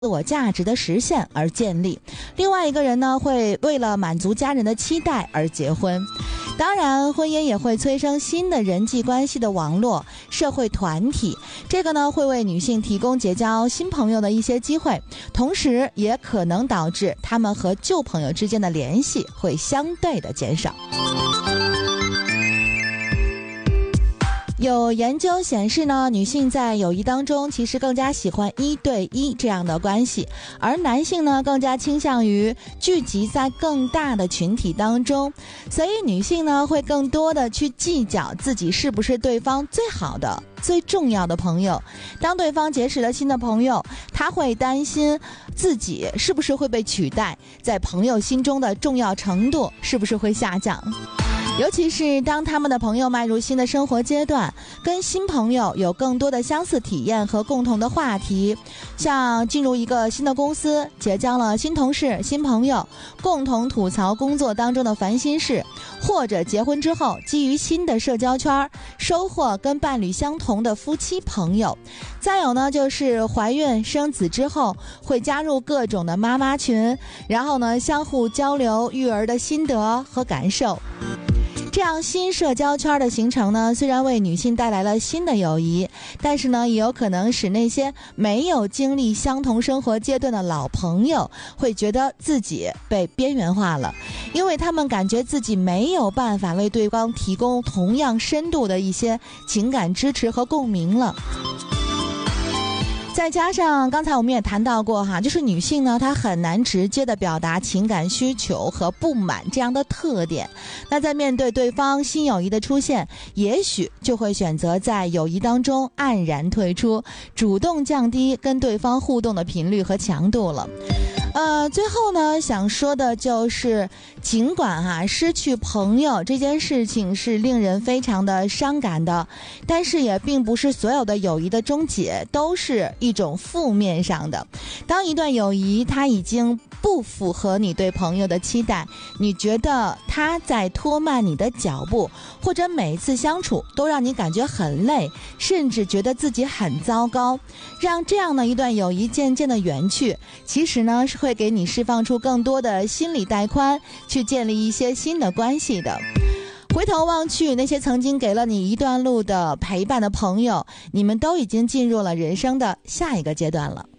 自我价值的实现而建立，另外一个人呢会为了满足家人的期待而结婚。当然，婚姻也会催生新的人际关系的网络、社会团体，这个呢会为女性提供结交新朋友的一些机会，同时也可能导致她们和旧朋友之间的联系会相对的减少。有研究显示呢，女性在友谊当中其实更加喜欢1对1这样的关系，而男性呢更加倾向于聚集在更大的群体当中，所以女性呢会更多的去计较自己是不是对方最好的最重要的朋友。当对方结识了新的朋友，她会担心自己是不是会被取代，在朋友心中的重要程度是不是会下降。尤其是当他们的朋友迈入新的生活阶段，跟新朋友有更多的相似体验和共同的话题，像进入一个新的公司，结交了新同事、新朋友，共同吐槽工作当中的烦心事，或者结婚之后基于新的社交圈收获跟伴侣相同的夫妻朋友。再有呢，就是怀孕生子之后会加入各种的妈妈群，然后呢相互交流育儿的心得和感受。这样新社交圈的形成呢，虽然为女性带来了新的友谊，但是呢，也有可能使那些没有经历相同生活阶段的老朋友会觉得自己被边缘化了，因为他们感觉自己没有办法为对方提供同样深度的一些情感支持和共鸣了。再加上刚才我们也谈到过哈，就是女性呢，她很难直接的表达情感需求和不满这样的特点。那在面对对方新友谊的出现，也许就会选择在友谊当中黯然退出，主动降低跟对方互动的频率和强度了。最后呢，想说的就是，尽管失去朋友这件事情是令人非常的伤感的，但是也并不是所有的友谊的终结都是一种负面上的。当一段友谊它已经不符合你对朋友的期待，你觉得他在拖慢你的脚步，或者每次相处都让你感觉很累，甚至觉得自己很糟糕，让这样的一段友谊渐渐的远去，其实呢是会给你释放出更多的心理带宽，去建立一些新的关系的。回头望去，那些曾经给了你一段路的陪伴的朋友，你们都已经进入了人生的下一个阶段了。